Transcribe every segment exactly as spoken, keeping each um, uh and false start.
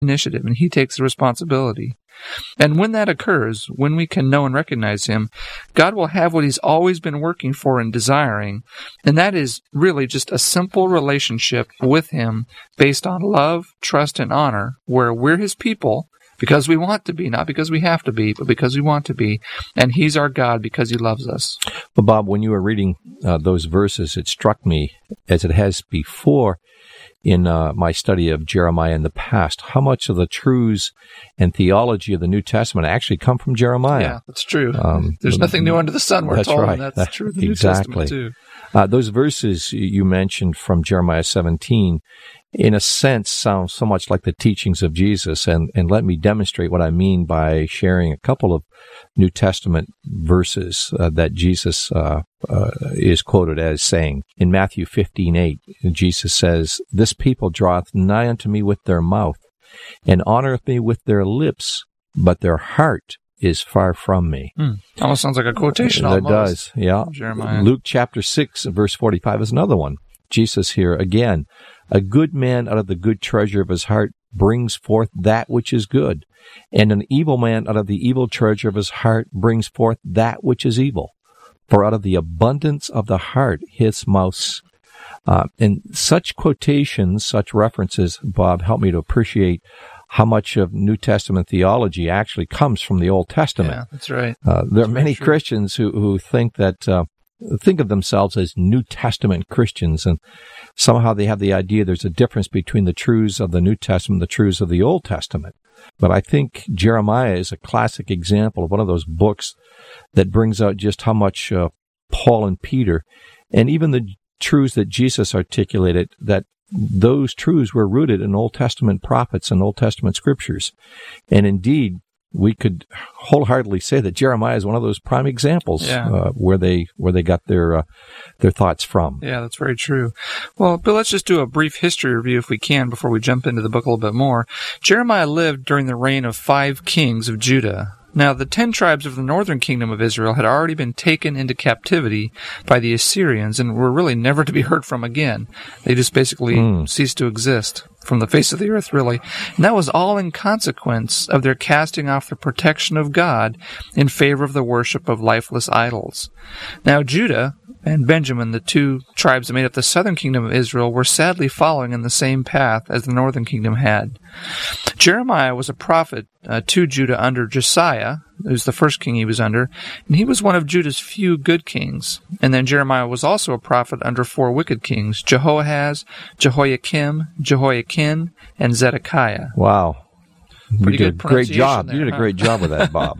initiative, and he takes the responsibility. And when that occurs, when we can know and recognize him, God will have what he's always been working for and desiring, and that is really just a simple relationship with him based on love, trust, and honor, where we're his people because we want to be, not because we have to be, but because we want to be, and he's our God because he loves us. Well, Bob, when you were reading uh, those verses, it struck me, as it has before, in uh, my study of Jeremiah in the past, how much of the truths and theology of the New Testament actually come from Jeremiah. Yeah, that's true. Um, There's nothing new under the sun, we're that's told, right. and that's true of the exactly. New Testament, too. Uh, those verses you mentioned from Jeremiah seventeen, in a sense, sound so much like the teachings of Jesus, and, and let me demonstrate what I mean by sharing a couple of New Testament verses uh, that Jesus uh, uh, is quoted as saying. In Matthew fifteen eight, Jesus says, "This people draweth nigh unto me with their mouth, and honoreth me with their lips, but their heart is far from me." Hmm. Almost sounds like a quotation. That almost. does, yeah. Jeremiah. Luke chapter six, verse forty-five is another one. Jesus here again, "A good man out of the good treasure of his heart brings forth that which is good, and an evil man out of the evil treasure of his heart brings forth that which is evil. For out of the abundance of the heart his mouth." Uh, and such quotations, such references, Bob, help me to appreciate how much of New Testament theology actually comes from the Old Testament. Yeah, that's right. Uh, there that's are many true. Christians who, who think that uh, think of themselves as New Testament Christians, and somehow they have the idea there's a difference between the truths of the New Testament and the truths of the Old Testament. But I think Jeremiah is a classic example of one of those books that brings out just how much uh, Paul and Peter, and even the truths that Jesus articulated, that those truths were rooted in Old Testament prophets and Old Testament scriptures. And indeed, we could wholeheartedly say that Jeremiah is one of those prime examples yeah. uh, where they where they got their uh, their thoughts from. Yeah, that's very true. Well, Bill, let's just do a brief history review if we can before we jump into the book a little bit more. Jeremiah lived during the reign of five kings of Judah. Now, the ten tribes of the northern kingdom of Israel had already been taken into captivity by the Assyrians and were really never to be heard from again. They just basically mm. ceased to exist from the face of the earth, really. And that was all in consequence of their casting off the protection of God in favor of the worship of lifeless idols. Now, Judah and Benjamin, the two tribes that made up the southern kingdom of Israel, were sadly following in the same path as the northern kingdom had. Jeremiah was a prophet uh, to Judah under Josiah, who's the first king he was under, and he was one of Judah's few good kings. And then Jeremiah was also a prophet under four wicked kings, Jehoahaz, Jehoiakim, Jehoiakim, and Zedekiah. Wow. Pretty you did good a great job. there, You did huh? a great job with that, Bob.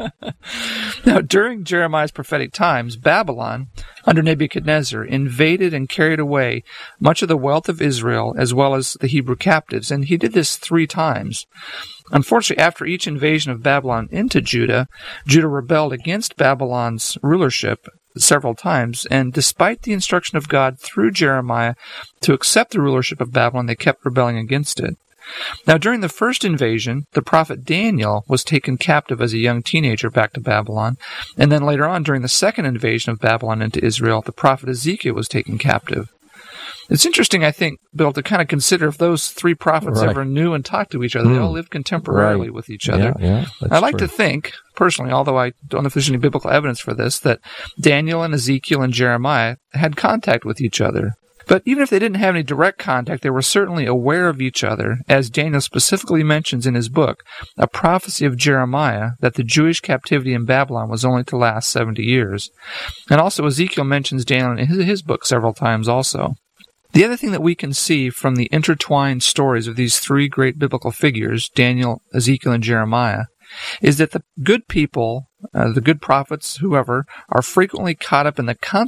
Now, during Jeremiah's prophetic times, Babylon, under Nebuchadnezzar, invaded and carried away much of the wealth of Israel as well as the Hebrew captives, and he did this three times. Unfortunately, after each invasion of Babylon into Judah, Judah rebelled against Babylon's rulership several times, and despite the instruction of God through Jeremiah to accept the rulership of Babylon, they kept rebelling against it. Now, during the first invasion, the prophet Daniel was taken captive as a young teenager back to Babylon, and then later on, during the second invasion of Babylon into Israel, the prophet Ezekiel was taken captive. It's interesting, I think, Bill, to kind of consider if those three prophets right. ever knew and talked to each other. Mm. They all lived contemporarily right. with each other. Yeah, yeah, I like true. to think, personally, although I don't know if there's any biblical evidence for this, that Daniel and Ezekiel and Jeremiah had contact with each other. But even if they didn't have any direct contact, they were certainly aware of each other, as Daniel specifically mentions in his book, a prophecy of Jeremiah that the Jewish captivity in Babylon was only to last seventy years. And also Ezekiel mentions Daniel in his, his book several times also. The other thing that we can see from the intertwined stories of these three great biblical figures, Daniel, Ezekiel, and Jeremiah, is that the good people, uh, the good prophets, whoever, are frequently caught up in the consequences